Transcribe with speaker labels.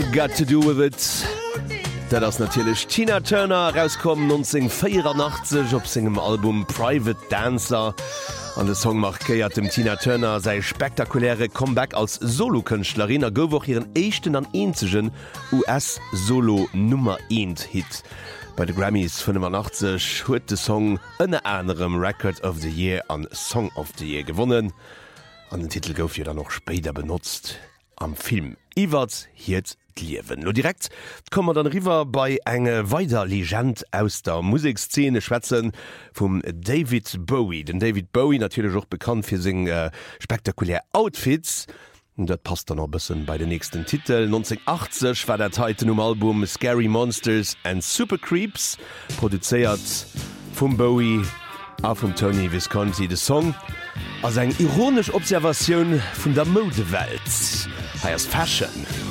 Speaker 1: Got to do with it. Dat ass natürlich Tina Turner rauskommen 1984 op singem Album Private Dancer. An de Song markéiert dem Tina Turner sei spektakuläre Comeback als Solokünstlerin a gowoch ihren echten an enzegen US-Solo Nummer 1 Hit. Bei de Grammys 85 huet de Song ënne anderem Record of the Year an Song of the Year gewonnen. An den Titel gouf je dann noch später benutzt am Film Iwat hiet Liewen. Lo direkt kommmer dann riwer bei enge weider Legend aus der Musikszene schwätzen vum David Bowie. Den David Bowie natürlich auch bekannt fir se spektakulär Outfits. Und dat passt dann noch bisssen bei den nächsten Titel. 1980 war der Titel um Album Scary Monsters and Super Creeps, produziert vum Bowie a vum Tony Visconti. De Song as eng ironisch Observation vun der Modewelt. Heißt Fashion.